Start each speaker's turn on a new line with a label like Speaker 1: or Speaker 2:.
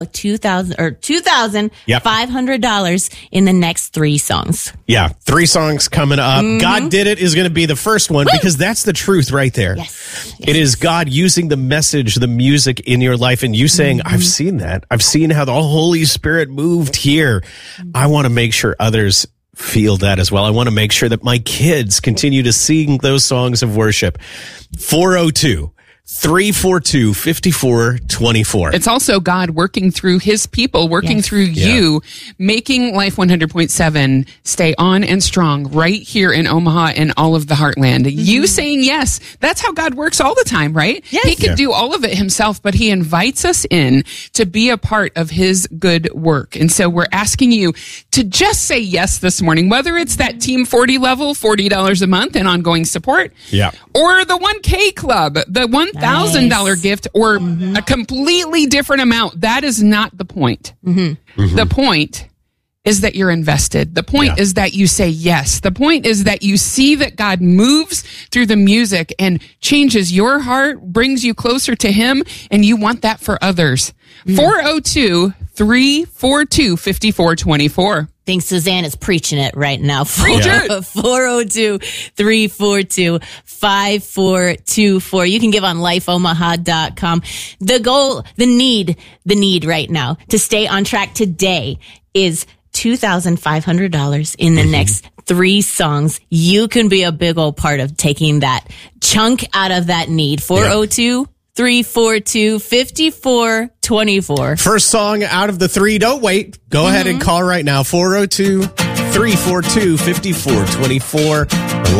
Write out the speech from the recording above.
Speaker 1: $2,500 in the next 3 songs.
Speaker 2: Yeah, 3 songs coming up. God Did It is going to be the first one because that's the truth right there.
Speaker 1: Yes.
Speaker 2: It is God using the message, the music in your life, and you saying, I've seen that. I've seen how the Holy Spirit moved here. I want to make sure others feel that as well. I want to make sure that my kids continue to sing those songs of worship. 402-342-5424.
Speaker 3: It's also God working through his people, working through you, making Life 100.7 stay on and strong right here in Omaha and all of the heartland. You saying yes. That's how God works all the time, right?
Speaker 1: Yes.
Speaker 3: He could do all of it himself, but he invites us in to be a part of his good work. And so we're asking you to just say yes this morning, whether it's that Team 40 level, $40 a month and ongoing support, or the 1K club, the $1,000 gift, or a completely different amount. That is not the point. The point is that you're invested. The point is that you say yes. The point is that you see that God moves through the music and changes your heart, brings you closer to him, and you want that for others. 402-342-5424.
Speaker 1: I think Suzanne is preaching it right now. 402-342-5424. You can give on lifeomaha.com. The goal, the need right now to stay on track today is $2,500 in the next 3 songs. You can be a big old part of taking that chunk out of that need. 402-342-5424.
Speaker 2: First song out of the 3. Don't wait. Go ahead and call right now. 402-342-5424.